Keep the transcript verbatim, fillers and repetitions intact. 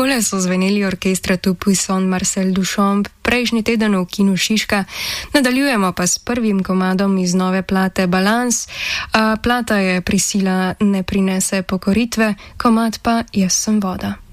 Takole so zveneli orkestra Tupuison Marcel Duchamp prejšnji teden v kinu Šiška. Nadaljujemo pa s prvim komadom iz nove plate Balans. A plata je Prisila ne prinese pokoritve, komad pa Jaz sem voda.